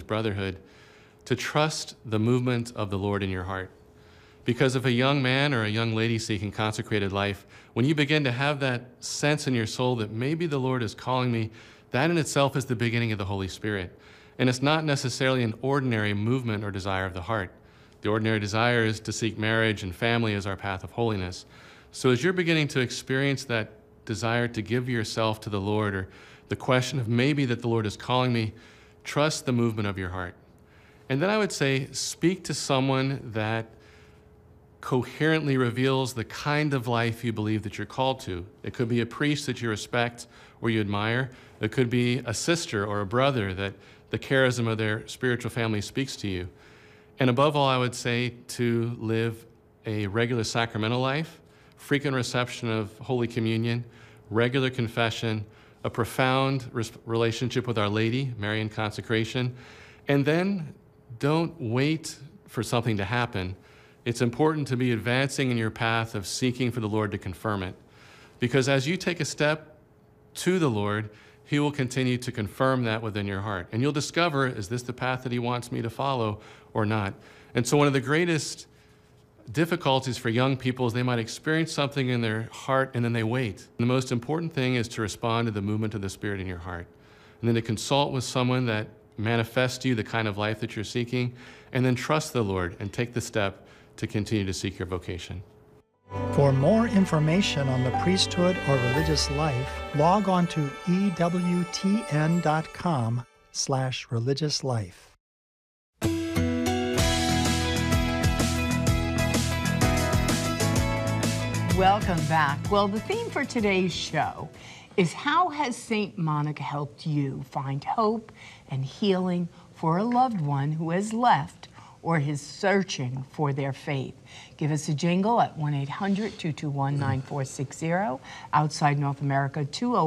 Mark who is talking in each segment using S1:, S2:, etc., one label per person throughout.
S1: brotherhood, to trust the movement of the Lord in your heart. Because if a young man or a young lady seeking consecrated life, when you begin to have that sense in your soul that maybe the Lord is calling me, that in itself is the beginning of the Holy Spirit. And it's not necessarily an ordinary movement or desire of the heart. The ordinary desire is to seek marriage and family as our path of holiness. So as you're beginning to experience that desire to give yourself to the Lord, or the question of maybe that the Lord is calling me, trust the movement of your heart. And then I would say, speak to someone that coherently reveals the kind of life you believe that you're called to. It could be a priest that you respect or you admire. It could be a sister or a brother that the charism of their spiritual family speaks to you. And above all, I would say to live a regular sacramental life, frequent reception of Holy Communion, regular confession, a profound relationship with Our Lady, Marian consecration, and then don't wait for something to happen. It's important to be advancing in your path of seeking for the Lord to confirm it. Because as you take a step to the Lord, He will continue to confirm that within your heart. And you'll discover, is this the path that He wants me to follow or not? And so one of the greatest difficulties for young people is they might experience something in their heart and then they wait. And the most important thing is to respond to the movement of the Spirit in your heart. And then to consult with someone that manifests to you the kind of life that you're seeking, and then trust the Lord and take the step to continue to seek your vocation.
S2: For more information on the priesthood or religious life, log on to ewtn.com/religiouslife.
S3: Welcome back. Well, the theme for today's show is how has St. Monica helped you find hope and healing for a loved one who has left or is searching for their faith. Give us a jingle at 1-800-221-9460. Outside North America,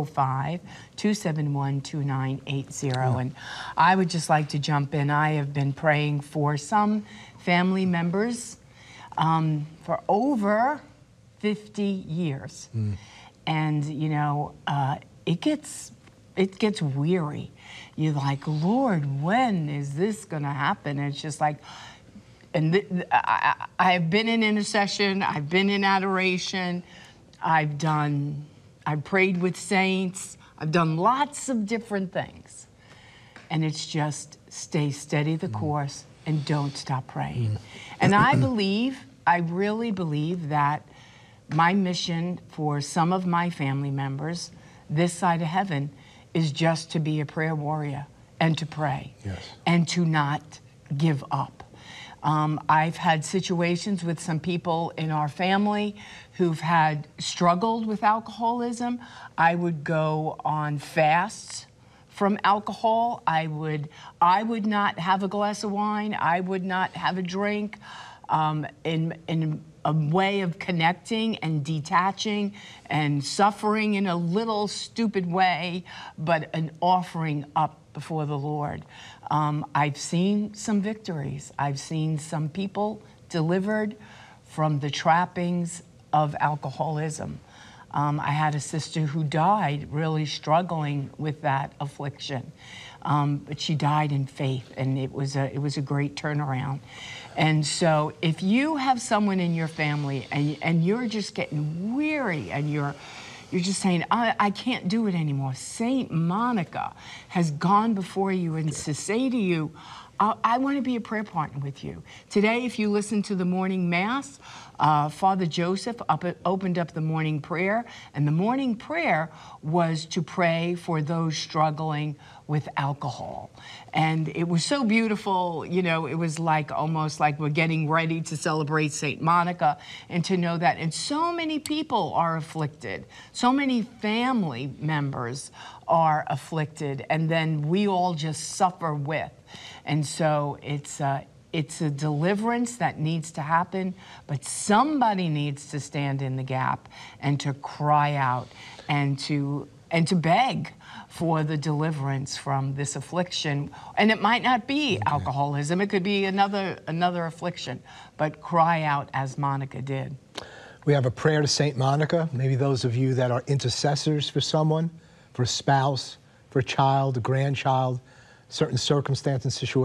S3: 205-271-2980. And I would just like to jump in. I have been praying for some family members for over 50 years. And, you know, it gets weary. You're like, Lord, when is this going to happen? And it's just like, and I have been in intercession, I've been in adoration, I've prayed with saints, I've done lots of different things. And it's just stay steady the course and don't stop praying. And I really believe that my mission for some of my family members this side of heaven is just to be a prayer warrior and to pray.
S4: Yes.
S3: And to not give up. I've had situations with some people in our family who've had struggled with alcoholism. I would go on fasts from alcohol. I would not have a glass of wine. I would not have a drink. In a way of connecting and detaching and suffering in a little stupid way, but an offering up before the Lord. I've seen some victories. I've seen some people delivered from the trappings of alcoholism. I had a sister who died really struggling with that affliction. But she died in faith, and it was a great turnaround. And so if you have someone in your family and you're just getting weary and you're just saying, I can't do it anymore, St. Monica has gone before you and to say to you, I want to be a prayer partner with you. Today, if you listen to the morning mass, Father Joseph opened up the morning prayer, and the morning prayer was to pray for those struggling with alcohol. And it was so beautiful, you know, it was like almost like we're getting ready to celebrate St. Monica, and to know that, and so many people are afflicted, so many family members are afflicted, and then we all just suffer with. And so it's a deliverance that needs to happen, but somebody needs to stand in the gap and to cry out and to beg for the deliverance from this affliction. And it might not be alcoholism, it could be another affliction, but cry out as Monica did.
S4: We have a prayer to St. Monica. Maybe those of you that are intercessors for someone, for a spouse, for a child, a grandchild, certain circumstance and situation.